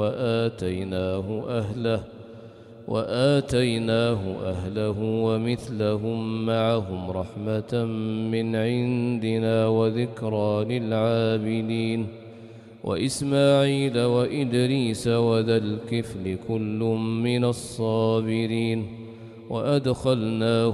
وآتيناه أهله ومثلهم معهم رحمة من عندنا وذكرى للعابدين وإسماعيل وإدريس وذا الكفل كل من الصابرين وأدخلناه